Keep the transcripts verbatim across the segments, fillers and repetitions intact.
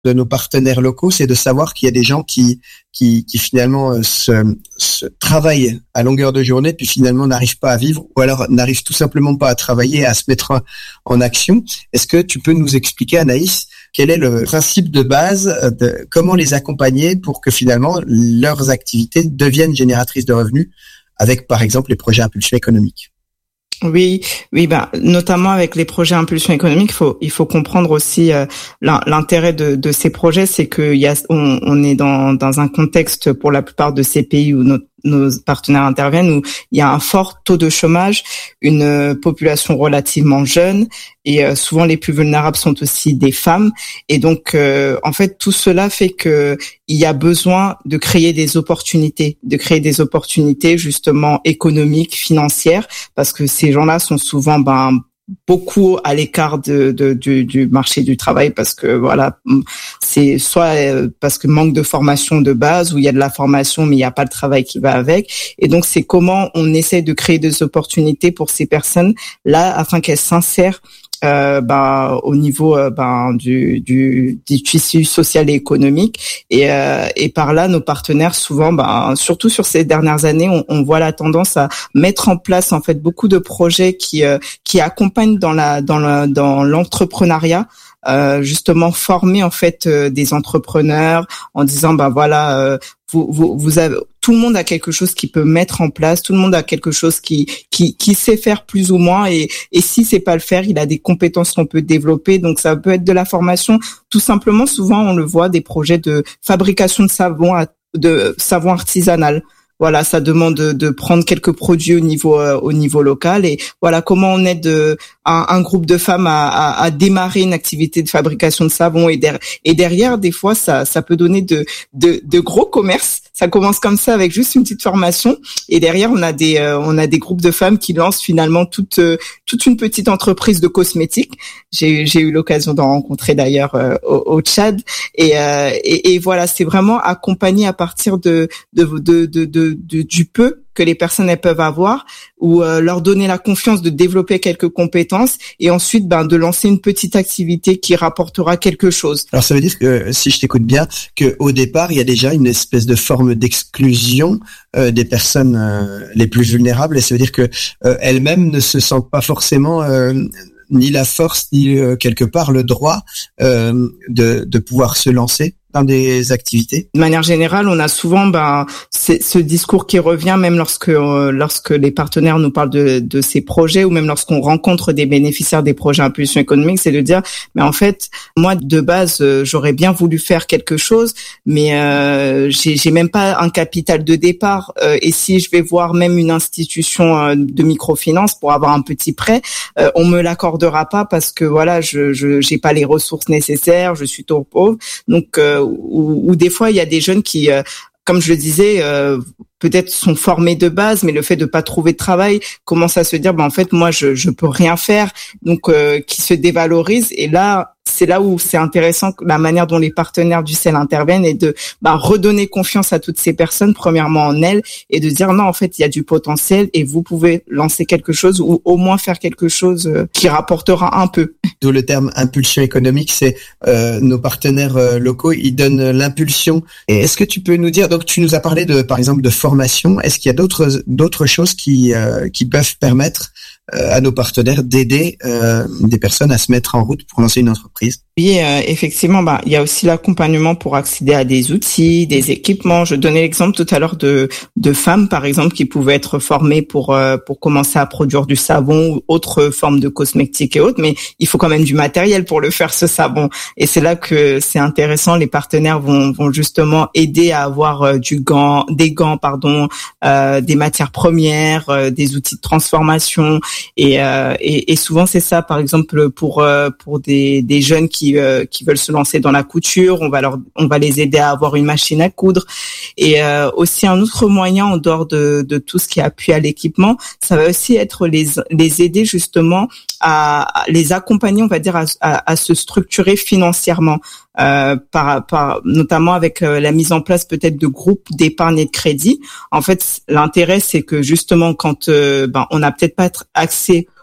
de nos partenaires locaux, c'est de savoir qu'il y a des gens qui qui, qui finalement se, se travaillent à longueur de journée, puis finalement n'arrivent pas à vivre, ou alors n'arrivent tout simplement pas à travailler, à se mettre en, en action. Est-ce que tu peux nous expliquer, Anaïs, quel est le principe de base de comment les accompagner pour que finalement leurs activités deviennent génératrices de revenus, avec par exemple les projets Impulsion économique? Oui, oui, ben notamment avec les projets Impulsion économique, il faut il faut comprendre aussi euh, l'intérêt de, de ces projets, c'est que il y a on, on est dans dans un contexte pour la plupart de ces pays où notre nos partenaires interviennent, où il y a un fort taux de chômage, une euh, population relativement jeune, et euh, souvent les plus vulnérables sont aussi des femmes. Et donc, euh, en fait, tout cela fait que il y a besoin de créer des opportunités, de créer des opportunités justement économiques, financières, parce que ces gens-là sont souvent ben beaucoup à l'écart de, de, du, du marché du travail, parce que voilà, c'est soit parce que manque de formation de base, où il y a de la formation mais il n'y a pas le travail qui va avec. Et donc c'est comment on essaie de créer des opportunités pour ces personnes là afin qu'elles s'insèrent Euh, ben, au niveau euh, ben, du, du, du tissu social et économique, et, euh, et par là nos partenaires souvent, ben, surtout sur ces dernières années, on, on voit la tendance à mettre en place en fait beaucoup de projets qui euh, qui accompagnent dans la dans la, dans l'entrepreneuriat. Euh, justement former en fait euh, des entrepreneurs en disant ben voilà euh, vous vous vous avez tout le monde a quelque chose qui peut mettre en place, tout le monde a quelque chose qui qui qui sait faire plus ou moins, et et si c'est pas le faire, il a des compétences qu'on peut développer. Donc ça peut être de la formation, tout simplement. Souvent on le voit, des projets de fabrication de savon de savon artisanal. Voilà, ça demande de, de prendre quelques produits au niveau euh, au niveau local, et voilà comment on aide euh, un, un groupe de femmes à, à, à démarrer une activité de fabrication de savon, et, der, et derrière des fois ça ça peut donner de de, de gros commerces. Ça commence comme ça avec juste une petite formation, et derrière on a des euh, on a des groupes de femmes qui lancent finalement toute euh, toute une petite entreprise de cosmétiques. J'ai j'ai eu l'occasion d'en rencontrer d'ailleurs euh, au, au Tchad, et, euh, et et voilà, c'est vraiment accompagné à partir de de de de, de, de du peu que les personnes elles peuvent avoir, ou euh, leur donner la confiance de développer quelques compétences, et ensuite ben de lancer une petite activité qui rapportera quelque chose. Alors ça veut dire que, si je t'écoute bien, que au départ il y a déjà une espèce de forme d'exclusion euh, des personnes euh, les plus vulnérables, et ça veut dire que euh, elles-mêmes ne se sentent pas forcément euh, ni la force ni euh, quelque part le droit euh, de de pouvoir se lancer dans des activités. De manière générale, on a souvent ben c'est ce discours qui revient, même lorsque euh, lorsque les partenaires nous parlent de de ces projets, ou même lorsqu'on rencontre des bénéficiaires des projets Impulsion économique, c'est de dire mais en fait moi de base euh, j'aurais bien voulu faire quelque chose, mais euh, j'ai j'ai même pas un capital de départ, euh, et si je vais voir même une institution euh, de microfinance pour avoir un petit prêt, euh, on me l'accordera pas, parce que voilà je je j'ai pas les ressources nécessaires, je suis trop pauvre. Donc euh, Ou, ou des fois il y a des jeunes qui, euh, comme je le disais, euh, peut-être sont formés de base, mais le fait de pas trouver de travail commence à se dire, ben en fait moi je je peux rien faire, donc euh, qui se dévalorisent. Et là c'est là où c'est intéressant la manière dont les partenaires du C E L interviennent, et de ben, redonner confiance à toutes ces personnes, premièrement en elles, et de dire non, en fait il y a du potentiel et vous pouvez lancer quelque chose, ou au moins faire quelque chose qui rapportera un peu. D'où le terme impulsion économique, c'est euh, nos partenaires euh, locaux, ils donnent l'impulsion. Et est-ce que tu peux nous dire, donc tu nous as parlé de par exemple de formation, est-ce qu'il y a d'autres d'autres choses qui euh, qui peuvent permettre euh, à nos partenaires d'aider euh, des personnes à se mettre en route pour lancer une entreprise? Oui, euh, effectivement, bah il y a aussi l'accompagnement pour accéder à des outils, des équipements. Je donnais l'exemple tout à l'heure de de femmes par exemple qui pouvaient être formées pour euh, pour commencer à produire du savon ou autre forme de cosmétique et autres, mais il faut quand même du matériel pour le faire, ce savon. Et c'est là que c'est intéressant, les partenaires vont vont justement aider à avoir euh, du gant, des gants pardon, euh, des matières premières, euh, des outils de transformation, et euh, et, et souvent c'est ça, par exemple pour euh, pour des des jeunes qui Qui, euh, qui veulent se lancer dans la couture, on va leur, on va les aider à avoir une machine à coudre. Et euh, aussi un autre moyen en dehors de, de tout ce qui est appui à l'équipement, ça va aussi être les, les aider justement à, à les accompagner, on va dire, à, à, à se structurer financièrement. Euh, par, par, notamment avec euh, la mise en place peut-être de groupes d'épargne et de crédit. En fait, l'intérêt, c'est que justement, quand euh, ben, on n'a peut-être pas accès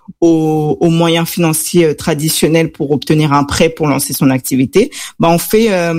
aux, aux moyens financiers traditionnels pour obtenir un prêt pour lancer son activité, bah on fait euh,